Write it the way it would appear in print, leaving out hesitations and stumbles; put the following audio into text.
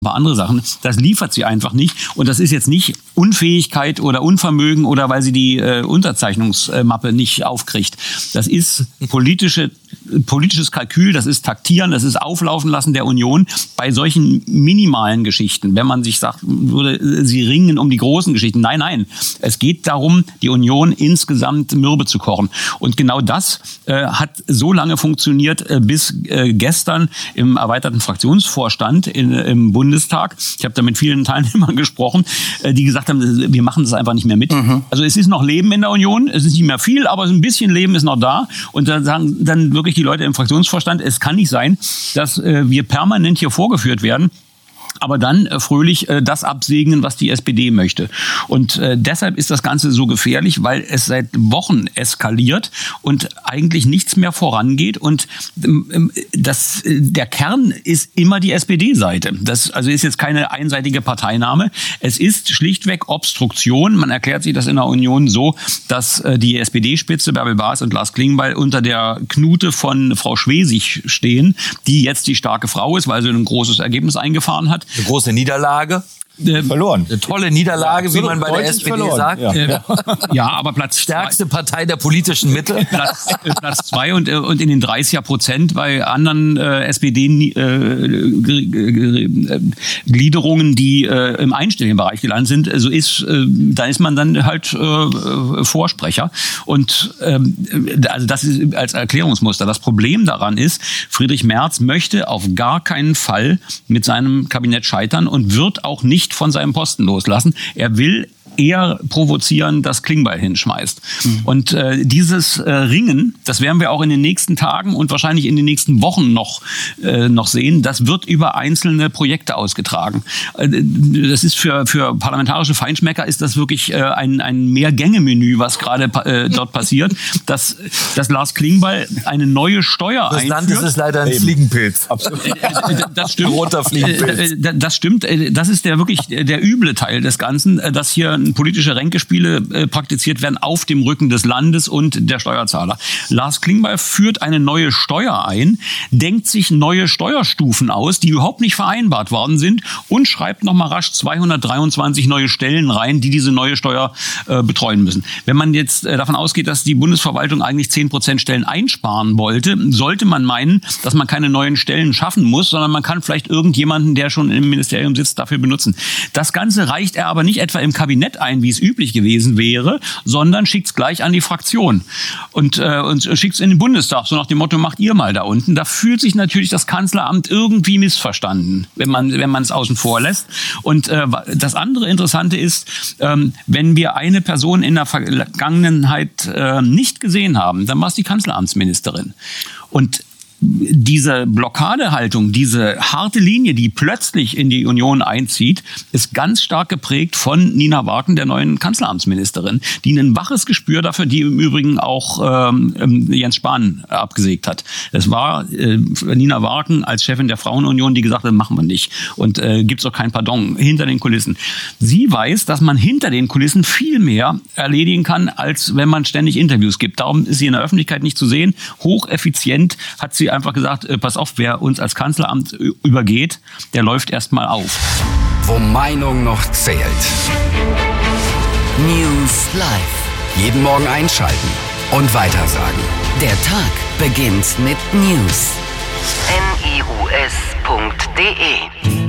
aber andere Sachen, das liefert sie einfach nicht. Und das ist jetzt nicht Unfähigkeit oder Unvermögen oder weil sie die Unterzeichnungsmappe nicht aufkriegt. Das ist politisches Kalkül, das ist Taktieren, das ist Auflaufen lassen der Union bei solchen minimalen Geschichten. Wenn man sich sagt, würde sie ringen um die großen Geschichten. Nein. Es geht darum, die Union insgesamt mürbe zu kochen. Und genau das hat so lange funktioniert, bis gestern im erweiterten Fraktionsvorstand im Bundestag. Ich habe da mit vielen Teilnehmern gesprochen, die gesagt haben, wir machen das einfach nicht mehr mit. Also es ist noch Leben in der Union, es ist nicht mehr viel, aber ein bisschen Leben ist noch da. Und da sagen dann wirklich die Leute im Fraktionsvorstand, es kann nicht sein, dass wir permanent hier vorgeführt werden, aber dann fröhlich das absegnen, was die SPD möchte. Und deshalb ist das Ganze so gefährlich, weil es seit Wochen eskaliert und eigentlich nichts mehr vorangeht. Und der Kern ist immer die SPD-Seite. Das also ist jetzt keine einseitige Parteinahme. Es ist schlichtweg Obstruktion. Man erklärt sich das in der Union so, dass die SPD-Spitze Bärbel Baas und Lars Klingbeil unter der Knute von Frau Schwesig stehen, die jetzt die starke Frau ist, weil sie ein großes Ergebnis eingefahren hat. Eine große Niederlage. Verloren. Eine tolle Niederlage, ja, wie man bei der SPD verloren sagt. Ja, aber stärkste Partei der politischen Mitte. Platz 2 und in den 30% bei anderen SPD-Gliederungen, die im einstelligen Bereich gelandet sind, da ist man dann halt Vorsprecher. Und also das ist als Erklärungsmuster. Das Problem daran ist, Friedrich Merz möchte auf gar keinen Fall mit seinem Kabinett scheitern und wird auch nicht von seinem Posten loslassen. Er will eher provozieren, dass Klingbeil hinschmeißt. Und dieses Ringen, das werden wir auch in den nächsten Tagen und wahrscheinlich in den nächsten Wochen noch sehen, das wird über einzelne Projekte ausgetragen. Das ist für parlamentarische Feinschmecker ist das wirklich ein Mehrgänge-Menü, was gerade dort passiert, dass Lars Klingbeil eine neue Steuer einführt. Das Land ist es leider ein Fliegenpilz. Das stimmt. Roter Fliegenpilz. Das stimmt. Das ist wirklich der üble Teil des Ganzen, dass hier politische Ränkespiele praktiziert werden auf dem Rücken des Landes und der Steuerzahler. Lars Klingbeil führt eine neue Steuer ein, denkt sich neue Steuerstufen aus, die überhaupt nicht vereinbart worden sind und schreibt nochmal rasch 223 neue Stellen rein, die diese neue Steuer betreuen müssen. Wenn man jetzt davon ausgeht, dass die Bundesverwaltung eigentlich 10% Stellen einsparen wollte, sollte man meinen, dass man keine neuen Stellen schaffen muss, sondern man kann vielleicht irgendjemanden, der schon im Ministerium sitzt, dafür benutzen. Das Ganze reicht er aber nicht etwa im Kabinett ein, wie es üblich gewesen wäre, sondern schickt es gleich an die Fraktion und schickt es in den Bundestag, so nach dem Motto, macht ihr mal da unten. Da fühlt sich natürlich das Kanzleramt irgendwie missverstanden, wenn man es außen vor lässt. Und das andere Interessante ist, wenn wir eine Person in der Vergangenheit nicht gesehen haben, dann war es die Kanzleramtsministerin. Und diese Blockadehaltung, diese harte Linie, die plötzlich in die Union einzieht, ist ganz stark geprägt von Nina Warken, der neuen Kanzleramtsministerin, die ein waches Gespür dafür, die im Übrigen auch Jens Spahn abgesägt hat. Es war Nina Warken als Chefin der Frauenunion, die gesagt hat, machen wir nicht. Und gibt's auch kein Pardon hinter den Kulissen. Sie weiß, dass man hinter den Kulissen viel mehr erledigen kann, als wenn man ständig Interviews gibt. Darum ist sie in der Öffentlichkeit nicht zu sehen. Hocheffizient hat sie einfach gesagt, pass auf, wer uns als Kanzleramt übergeht, der läuft erstmal auf. Wo Meinung noch zählt. News Live. Jeden Morgen einschalten und weitersagen. Der Tag beginnt mit News. NIUS.de